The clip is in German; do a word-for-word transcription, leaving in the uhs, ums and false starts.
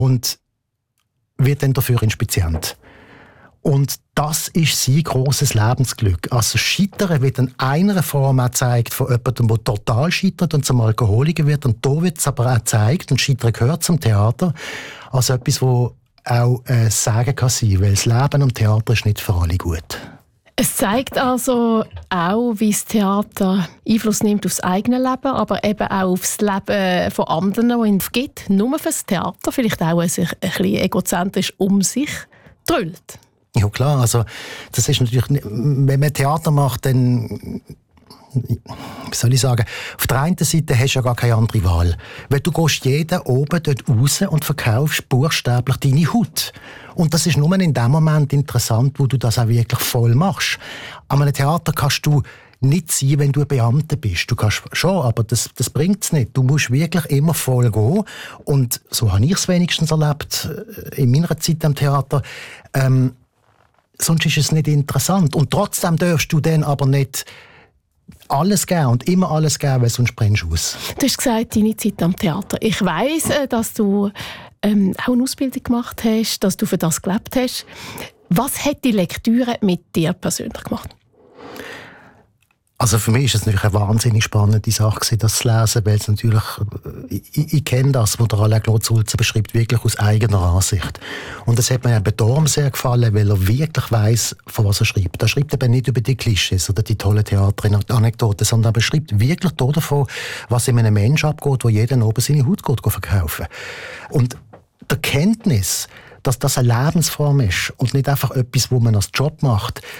und wird dann dafür Inspizient. Und das ist sein grosses Lebensglück. Also Scheitern wird in einer Form auch gezeigt von jemandem, der total scheitert und zum Alkoholiker wird. Und da wird es aber auch gezeigt, und Scheitern gehört zum Theater, als etwas, wo auch äh, Sagen kann sein, weil das Leben am Theater ist nicht für alle gut. Es zeigt also auch, wie das Theater Einfluss nimmt auf das eigene Leben, aber eben auch auf das Leben von anderen, die es gibt. Nur für das Theater, vielleicht auch sich ein bisschen egozentrisch um sich drüllt. Ja klar, also das ist natürlich, wenn man Theater macht, dann, wie soll ich sagen, auf der einen Seite hast du ja gar keine andere Wahl. Weil du gehst jeden oben dort raus und verkaufst buchstäblich deine Haut. Und das ist nur in dem Moment interessant, wo du das auch wirklich voll machst. An einem Theater kannst du nicht sein, wenn du ein Beamter bist. Du kannst schon, aber das, das bringt es nicht. Du musst wirklich immer voll gehen. Und so habe ich es wenigstens erlebt in meiner Zeit am Theater. Ähm, sonst ist es nicht interessant. Und trotzdem darfst du dann aber nicht alles geben und immer alles geben, weil sonst brennst du aus. Du hast gesagt, deine Zeit am Theater. Ich weiss, dass du ähm, auch eine Ausbildung gemacht hast, dass du für das gelebt hast. Was hat die Lektüre mit dir persönlich gemacht? Also für mich ist es natürlich eine wahnsinnig spannende Sache, das zu lesen, weil es natürlich, ich, ich, ich kenne das, was der Alain Claude Sulzer beschreibt, wirklich aus eigener Ansicht. Und das hat mir eben darum sehr gefallen, weil er wirklich weiss, von was er schreibt. Er schreibt eben nicht über die Klischees oder die tollen Theateranekdoten, sondern er beschreibt wirklich davon, was in einem Menschen abgeht, wo jeder oben seine Haut geht, verkaufen. Und die Erkenntnis, dass das eine Lebensform ist und nicht einfach etwas, wo man als Job macht,